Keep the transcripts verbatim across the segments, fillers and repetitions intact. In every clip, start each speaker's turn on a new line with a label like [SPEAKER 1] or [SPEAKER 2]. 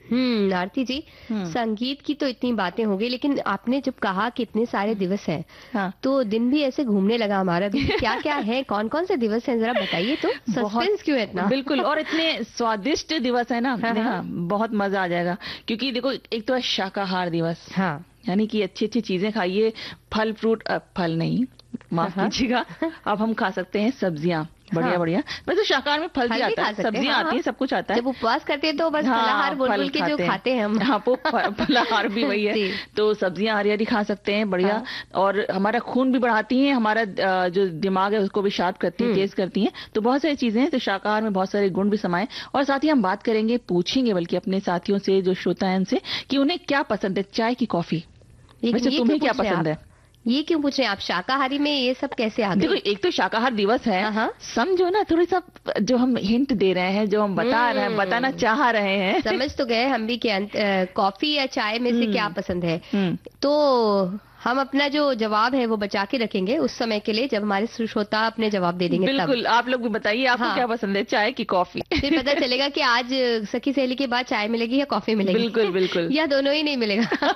[SPEAKER 1] हम्म आरती जी, संगीत की तो इतनी बातें हो गई, लेकिन आपने जब कहा कि इतने सारे दिवस हैं,
[SPEAKER 2] हाँ।
[SPEAKER 1] तो दिन भी ऐसे घूमने लगा हमारा भी। क्या क्या है, कौन कौन से दिवस हैं, जरा बताइए तो। सस्पेंस क्यों है इतना?
[SPEAKER 2] बिल्कुल, और इतने स्वादिष्ट दिवस है ना।
[SPEAKER 1] हाँ,
[SPEAKER 2] हाँ, बहुत मजा आ जाएगा, क्योंकि देखो एक तो है शाकाहार दिवस।
[SPEAKER 1] हाँ,
[SPEAKER 2] यानी कि अच्छी अच्छी चीजें खाइए, फल फ्रूट, फल नहीं, माफ
[SPEAKER 1] हाँ,
[SPEAKER 2] कीजिएगा, अब हम खा सकते हैं सब्जियां, बढ़िया
[SPEAKER 1] हाँ,
[SPEAKER 2] बढ़िया। वैसे शाकाहार में फल भी
[SPEAKER 1] फल भी
[SPEAKER 2] आता
[SPEAKER 1] खा
[SPEAKER 2] है,
[SPEAKER 1] सकते हैं,
[SPEAKER 2] सब्जियां
[SPEAKER 1] हाँ,
[SPEAKER 2] आती
[SPEAKER 1] हाँ।
[SPEAKER 2] है, सब कुछ आता है।
[SPEAKER 1] जब उपवास करते हैं तो बस फलाहार
[SPEAKER 2] हाँ,
[SPEAKER 1] बोल
[SPEAKER 2] फल
[SPEAKER 1] बोल के जो
[SPEAKER 2] खाते
[SPEAKER 1] खाते हैं हम।
[SPEAKER 2] हैं, हाँ, वो फ- फलाहार भी वही है।
[SPEAKER 1] जी।
[SPEAKER 2] तो सब्जियां हरी हरी खा सकते हैं, बढ़िया।
[SPEAKER 1] हाँ।
[SPEAKER 2] और हमारा खून भी बढ़ाती हैं, हमारा अ, जो दिमाग है उसको भी शार्प करती हैं,
[SPEAKER 1] हम्म
[SPEAKER 2] तेज करती हैं। तो बहुत सारी चीजें हैं, तो शाकाहार में बहुत सारे गुण भी समाये। और साथ ही हम बात करेंगे, पूछेंगे बल्कि अपने साथियों से जो श्रोता है उनसे, कि उन्हें क्या पसंद है, चाय की कॉफी।
[SPEAKER 1] लेकिन
[SPEAKER 2] वैसे
[SPEAKER 1] ये क्यों
[SPEAKER 2] तुम्हें क्या
[SPEAKER 1] पूछ रहे हैं
[SPEAKER 2] पसंद
[SPEAKER 1] आप?
[SPEAKER 2] है?
[SPEAKER 1] ये क्यों पूछ रहे हैं आप? शाकाहारी में ये सब कैसे आ
[SPEAKER 2] देखो,
[SPEAKER 1] गई?
[SPEAKER 2] एक तो शाकाहार दिवस है,
[SPEAKER 1] हाँ, हाँ।
[SPEAKER 2] समझो ना, थोड़ी सा जो हम हिंट दे रहे हैं, जो हम बता रहे हैं, बताना
[SPEAKER 1] हम्म
[SPEAKER 2] चाह रहे हैं।
[SPEAKER 1] समझ तो गए हम भी कि अंत- अ, कॉफी या चाय में से क्या
[SPEAKER 2] हम्म
[SPEAKER 1] पसंद है।
[SPEAKER 2] हम्म
[SPEAKER 1] तो हम अपना जो जवाब है वो बचा के रखेंगे उस समय के लिए, जब हमारे श्रोता अपने जवाब दे देंगे तब।
[SPEAKER 2] बिल्कुल, आप लोग भी बताइए, आपको
[SPEAKER 1] हाँ,
[SPEAKER 2] क्या पसंद है, चाय की कॉफी?
[SPEAKER 1] फिर पता चलेगा कि आज सखी सहेली के बाद चाय मिलेगी या कॉफी
[SPEAKER 2] बिल्कुल
[SPEAKER 1] मिलेगी।
[SPEAKER 2] बिल्कुल।
[SPEAKER 1] या दोनों ही नहीं मिलेगा।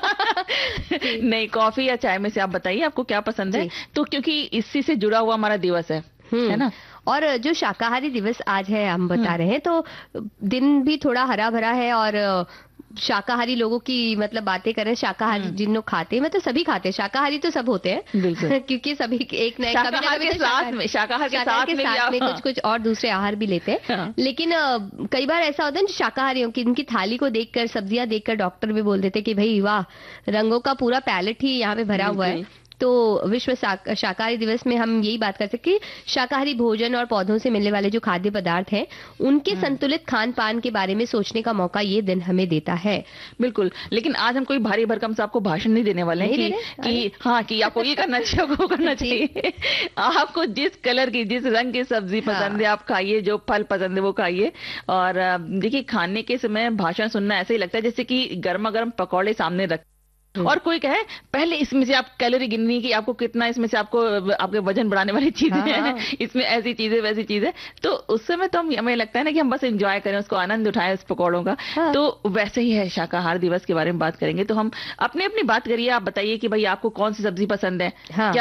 [SPEAKER 1] जी।
[SPEAKER 2] नहीं, कॉफी या चाय में से आप बताइए आपको क्या पसंद है,
[SPEAKER 1] जी।
[SPEAKER 2] तो क्योंकि इसी से जुड़ा हुआ हमारा दिवस है है
[SPEAKER 1] हम्म
[SPEAKER 2] ना।
[SPEAKER 1] और जो शाकाहारी दिवस आज है हम बता
[SPEAKER 2] हम्म
[SPEAKER 1] रहे हैं, तो दिन भी थोड़ा हरा भरा है। और शाकाहारी लोगों की मतलब बातें करें, शाकाहारी
[SPEAKER 2] हम्म
[SPEAKER 1] जिन लोग खाते हैं, मतलब सभी खाते हैं, शाकाहारी तो सब होते हैं।
[SPEAKER 2] बिल्कुल।
[SPEAKER 1] क्योंकि सभी एक न कभी ना
[SPEAKER 2] शाकाहार
[SPEAKER 1] कभी
[SPEAKER 2] के
[SPEAKER 1] तो
[SPEAKER 2] साथ
[SPEAKER 1] शाकाहार
[SPEAKER 2] में, शाकाहार के
[SPEAKER 1] शाकाहार
[SPEAKER 2] साथ
[SPEAKER 1] के
[SPEAKER 2] में भी
[SPEAKER 1] साथ
[SPEAKER 2] आप,
[SPEAKER 1] में
[SPEAKER 2] हाँ,
[SPEAKER 1] कुछ कुछ और दूसरे आहार भी लेते हैं।
[SPEAKER 2] हाँ।
[SPEAKER 1] लेकिन अ, कई बार ऐसा होता है ना, शाकाहारियों की इनकी थाली को देखकर, सब्जियां देखकर डॉक्टर भी बोल देते कि भाई वाह, रंगों का पूरा पैलेट ही यहाँ पे भरा हुआ है।
[SPEAKER 2] बिल्कुल।
[SPEAKER 1] तो विश्व शाक- शाकाहारी दिवस में हम यही बात कर सकते हैं कि शाकाहारी भोजन और पौधों से मिलने वाले जो खाद्य पदार्थ हैं, उनके
[SPEAKER 2] हम्म
[SPEAKER 1] संतुलित खान पान के बारे में सोचने का मौका ये दिन हमें देता है।
[SPEAKER 2] बिल्कुल, लेकिन आज हम कोई भारी भरकम से आपको भाषण नहीं देने वाले हैं
[SPEAKER 1] नहीं दे
[SPEAKER 2] कि
[SPEAKER 1] रहे? अरे
[SPEAKER 2] कि हाँ, कि आपको ये करना चाहिए, आपको वो करना
[SPEAKER 1] जी।
[SPEAKER 2] चाहिए। आपको जिस कलर की, जिस रंग की सब्जी पसंद है
[SPEAKER 1] हाँ।
[SPEAKER 2] आप खाइए, जो फल पसंद है वो खाइए। और अ, देखिए, खाने के समय भाषण सुनना ऐसे ही लगता है जैसे कि गर्मा गर्म पकौड़े सामने रख,
[SPEAKER 1] हम्म,
[SPEAKER 2] और कोई कहे पहले इसमें से आप कैलोरी गिननी कि आपको कितना, इसमें से आपको आपके वजन बढ़ाने वाली चीजें
[SPEAKER 1] हाँ,
[SPEAKER 2] हैं,
[SPEAKER 1] हाँ,
[SPEAKER 2] इसमें ऐसी चीजें वैसी चीजें। तो उस समय तो हम, हमें लगता है ना कि हम बस एंजॉय करें, उसको आनंद उठाएं उस पकौड़ों का।
[SPEAKER 1] हाँ।
[SPEAKER 2] तो वैसे ही है, शाकाहार दिवस के बारे में बात करेंगे तो हम अपनी अपनी बात करिए, आप बताइए कि भाई आपको कौन सी सब्जी पसंद है,
[SPEAKER 1] हाँ।
[SPEAKER 2] क्या